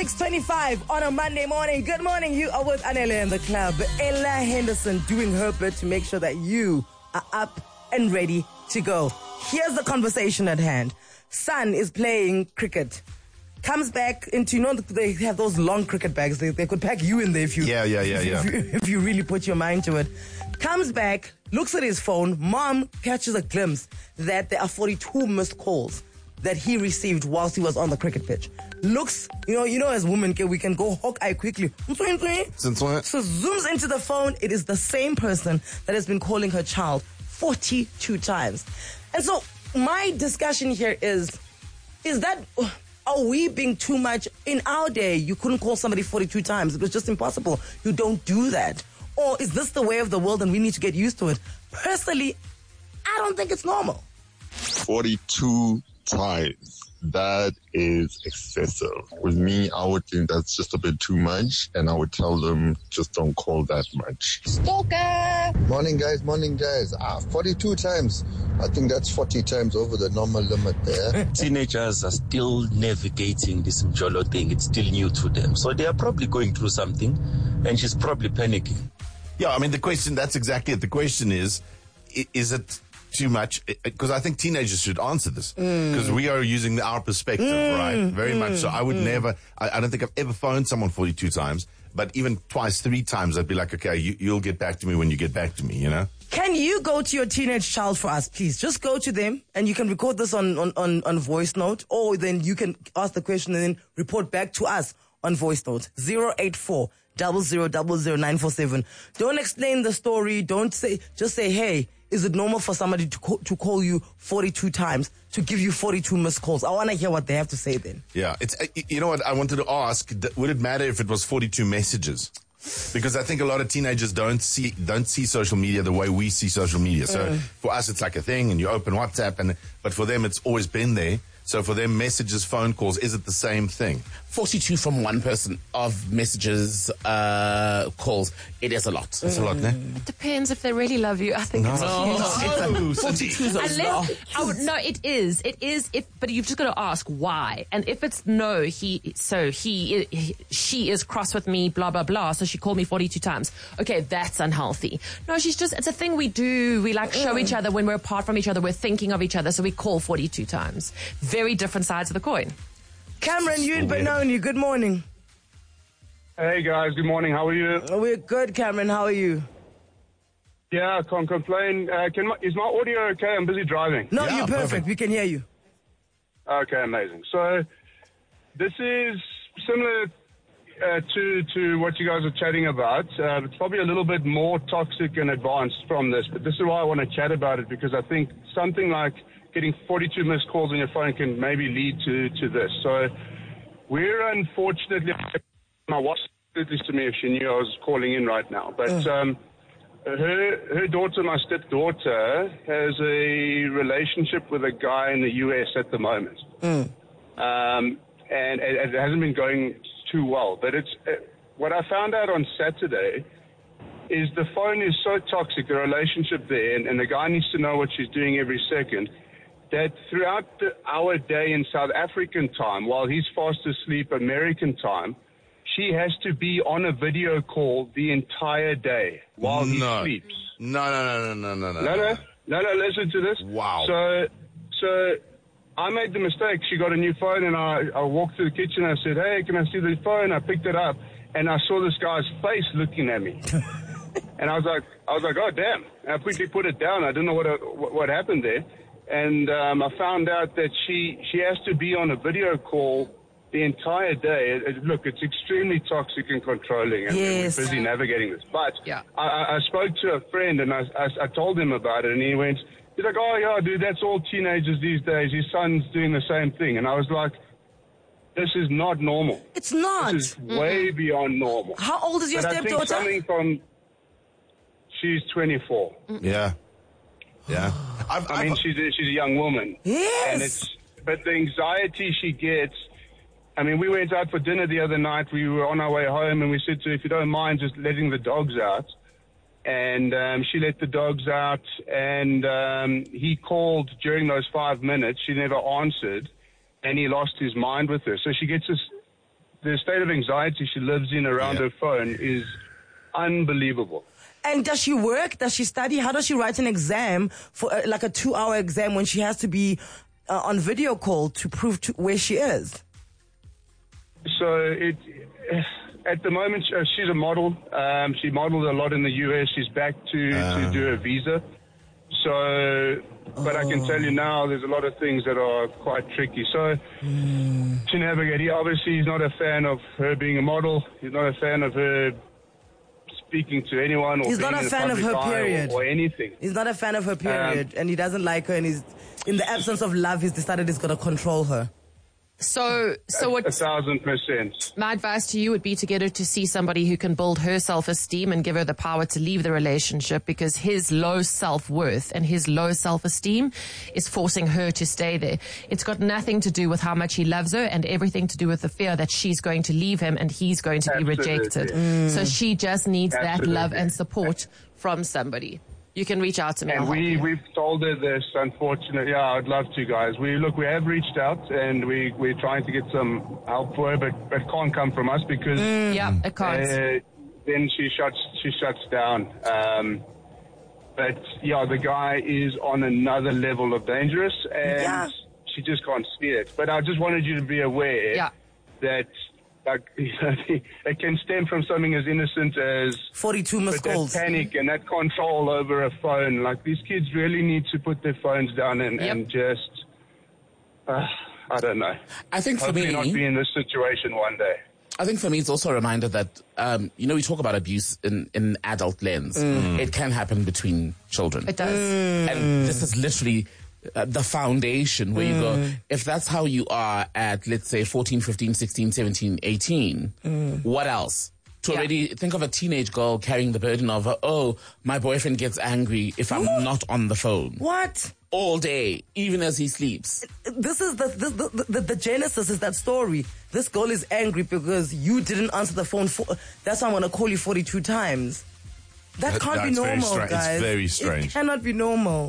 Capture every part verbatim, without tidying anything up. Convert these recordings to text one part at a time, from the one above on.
six twenty-five on a Monday morning. Good morning. You are with Anele in the club. Ella Henderson doing her bit to make sure that you are up and ready to go. Here's the conversation at hand. Son is playing cricket. Comes back into, you know, they have those long cricket bags. They, they could pack you in there if you, yeah, yeah, yeah, if, yeah. If, you, if you really put your mind to it. Comes back, looks at his phone. Mom catches a glimpse that there are forty-two missed calls that he received whilst he was on the cricket pitch. Looks, you know, you know, as women, we can go hawk eye quickly. So zooms into the phone. It is the same person that has been calling her child forty-two times. And so my discussion here is, is that, are we being too much? In our day, you couldn't call somebody forty-two times. It was just impossible. You don't do that. Or is this the way of the world and we need to get used to it? Personally, I don't think it's normal. forty-two times. That is excessive. With me, I would think that's just a bit too much, and I would tell them just don't call that much. Stalker! Morning, guys. Morning, guys. Ah, forty-two times. I think that's forty times over the normal limit there. Teenagers are still navigating this Mjolo thing. It's still new to them. So they are probably going through something, and she's probably panicking. Yeah, I mean, the question, that's exactly it. The question is, is it too much? Because I think teenagers should answer this. Because mm. we are using our perspective, mm, right? Very mm, much so. I would mm. never, I, I don't think I've ever phoned someone forty-two times, but even twice, three times, I'd be like, okay, you, you'll get back to me when you get back to me, you know? Can you go to your teenage child for us, please? Just go to them and you can record this on, on, on, on voice note, or then you can ask the question and then report back to us on voice note. zero eight four double zero double zero nine four seven. Don't explain the story. Don't say, just say, hey, is it normal for somebody to call, to call you forty-two times, to give you forty-two missed calls? I want to hear what they have to say then. Yeah, it's, you know what I wanted to ask, would it matter if it was forty-two messages? Because I think a lot of teenagers don't see don't see social media the way we see social media. So mm. for us, it's like a thing, and you open WhatsApp, and but for them, it's always been there. So for them, messages, phone calls, is it the same thing? forty-two from one person of messages, uh, calls. It is a lot. It's mm. a lot, no? It depends if they really love you. I think no. it's no. huge. No. forty-two is a Unless, lot. Oh, no, it is. It is. If, but you've just got to ask why. And if it's no, he, so he, he, she is cross with me, blah, blah, blah. So she called me forty-two times. Okay, that's unhealthy. No, she's just, it's a thing we do. We like show each other when we're apart from each other. We're thinking of each other. So we call forty-two times. Very different sides of the coin. Cameron, you in Benoni, good morning. Hey guys, good morning. How are you? We're good, Cameron. How are you? Yeah, I can't complain. Uh, can my, is my audio okay? I'm busy driving. No, yeah, you're perfect. perfect. We can hear you. Okay, amazing. So this is similar uh, to to what you guys are chatting about. Uh, it's probably a little bit more toxic and advanced from this, but this is why I want to chat about it, because I think something like getting forty-two missed calls on your phone can maybe lead to, to this. So we're unfortunately, my wife did this to me if she knew I was calling in right now. But um, her her daughter, my stepdaughter, has a relationship with a guy in the U S at the moment. Mm. Um, and it, it hasn't been going too well. But it's uh, what I found out on Saturday is the phone is so toxic, the relationship there, and, and the guy needs to know what she's doing every second, that throughout the, our day in South African time, while he's fast asleep American time, she has to be on a video call the entire day while he no. sleeps. No, no, no, no, no, no, no. No, no, no, no, listen to this. Wow. So, so I made the mistake. She got a new phone, and I, I walked to the kitchen, and I said, hey, can I see the phone? I picked it up, and I saw this guy's face looking at me. And I was like, I was like, oh, damn. And I quickly put it down. I didn't know what, what, what happened there. And um, I found out that she, she has to be on a video call the entire day. It, it, look, it's extremely toxic and controlling, and yes. we're busy navigating this. But yeah. I, I spoke to a friend, and I, I, I told him about it, and he went, he's like, oh, yeah, dude, that's all teenagers these days. His son's doing the same thing. And I was like, this is not normal. It's not. This is mm-hmm. way beyond normal. How old is your but stepdaughter? I think something from, she's twenty-four. Mm-hmm. Yeah. Yeah. I've, I mean, I've, she's a, she's a young woman. Yes. And it's, but the anxiety she gets, I mean, we went out for dinner the other night. We were on our way home, and we said to her, if you don't mind just letting the dogs out. And um, she let the dogs out, and um, he called during those five minutes. She never answered, and he lost his mind with her. So she gets this the state of anxiety she lives in around Yeah. her phone is unbelievable. And does she work? Does she study? How does she write an exam for uh, like a two-hour exam when she has to be uh, on video call to prove to where she is? So it, at the moment, uh, she's a model. Um, she modeled a lot in the U S. She's back to, to do her visa. So, but I can tell you now, there's a lot of things that are quite tricky. So Mm. to navigate, he obviously he's not a fan of her being a model. He's not a fan of her speaking to anyone or He's being not a in the fan of public her, eye or- period. or anything. He's not a fan of her, period, and he doesn't like her, and he's, in the absence of love, he's decided he's going to control her. So, so A what? thousand percent. My advice to you would be to get her to see somebody who can build her self-esteem and give her the power to leave the relationship, because his low self-worth and his low self-esteem is forcing her to stay there. It's got nothing to do with how much he loves her and everything to do with the fear that she's going to leave him and he's going to be Absolutely. rejected. So she just needs that Absolutely. love and support from somebody. You can reach out to me. And I'll help we, you. we've told her this, unfortunately. Yeah, I'd love to, guys. We look, we have reached out and we, we're trying to get some help for her, but but it can't come from us because Yeah, it can't. uh, then she shuts she shuts down. Um, but yeah, the guy is on another level of dangerous, and Yeah. she just can't see it. But I just wanted you to be aware Yeah. that like it can stem from something as innocent as forty-two missed but that calls. panic and that control over a phone. Like, these kids really need to put their phones down and, Yep. and just, uh, I don't know. I think for Hopefully me, not be in this situation one day. I think for me, it's also a reminder that, um, you know, we talk about abuse in, in adult lens. It can happen between children. It does. And this is literally uh, the foundation where you go, if that's how you are at, let's say, fourteen, fifteen, sixteen, seventeen, eighteen, what else? To Yeah. already think of a teenage girl carrying the burden of, oh, my boyfriend gets angry if I'm not on the phone What? all day, even as he sleeps. This is the the, the the the genesis is that story. This girl is angry because you didn't answer the phone. For, that's why I'm going to call you forty-two times. That That- can't be that's very normal, stra- it's guys. very It strange. cannot be normal.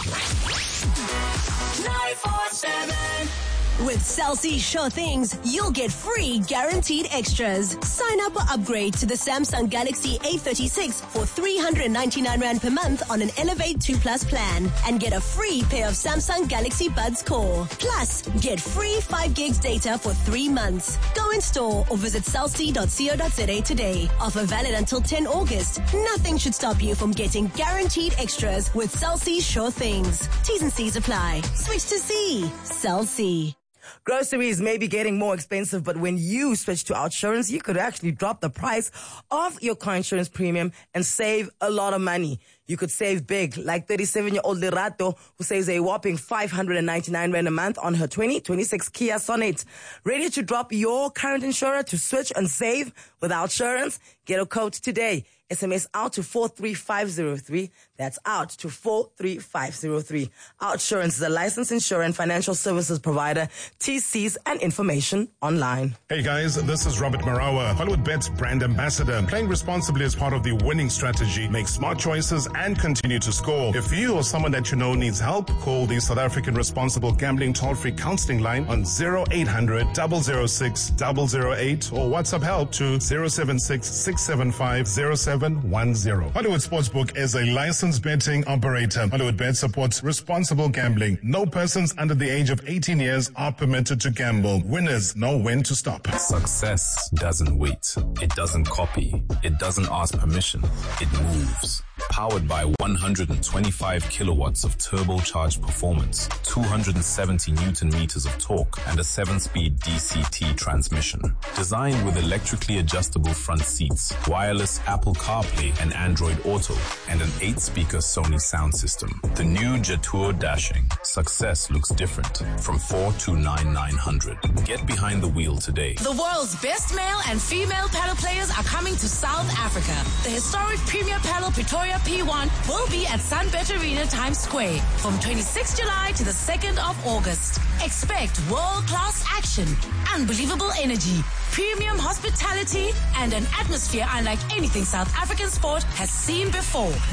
nine four seven. With Cell C Sure Things, you'll get free guaranteed extras. Sign up or upgrade to the Samsung Galaxy A thirty-six for three hundred ninety-nine rand per month on an Elevate two Plus plan and get a free pair of Samsung Galaxy Buds Core. Plus, get free five gigs data for three months. Go in store or visit cell c dot co dot za today. Offer valid until the tenth of August. Nothing should stop you from getting guaranteed extras with Cell C Sure Things. T's and C's apply. Switch to C. Cell C. Groceries may be getting more expensive, but when you switch to OUTsurance, you could actually drop the price of your car insurance premium and save a lot of money. You could save big, like thirty-seven-year-old Lerato, who saves a whopping five hundred ninety-nine rand a month on her twenty twenty-six Kia Sonet. Ready to drop your current insurer to switch and save with OUTsurance? Get a quote today. S M S out to four three five zero three. That's out to four three five zero three. OUTsurance is a licensed insurer and financial services provider. T Cs and information online. Hey guys, this is Robert Marawa, HollywoodBet's brand ambassador. Playing responsibly is part of the winning strategy. Make smart choices and continue to score. If you or someone that you know needs help, call the South African Responsible Gambling Toll-Free Counseling Line on zero eight hundred, double oh six, double oh eight or WhatsApp help to zero seven six, six seven five, zero seven one zero. Hollywood Sportsbook is a licensed betting operator. HollywoodBet supports responsible gambling. No persons under the age of eighteen years are permitted to gamble. Winners know when to stop. Success doesn't wait. It doesn't copy. It doesn't ask permission. It moves. Powered by one hundred twenty-five kilowatts of turbocharged performance, two hundred seventy newton meters of torque, and a seven-speed D C T transmission. Designed with electrically adjustable front seats, wireless Apple CarPlay and Android Auto, and an eight-speaker Sony sound system. The new Jetour Dashing. Success looks different. From four two nine nine hundred. Get behind the wheel today. The world's best male and female paddle players are coming to South Africa. The historic Premier Paddle Pretoria P one will be at Sunbet Arena Times Square from twenty-sixth of July to the second of August. Expect world-class action, unbelievable energy, premium hospitality, and an atmosphere unlike anything South African sport has seen before. This is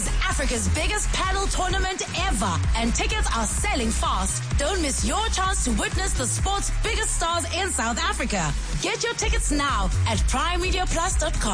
is Africa's biggest paddle tournament ever, and tickets are selling fast. Don't miss your chance to witness the sport's biggest stars in South Africa. Get your tickets now at prime media plus dot com.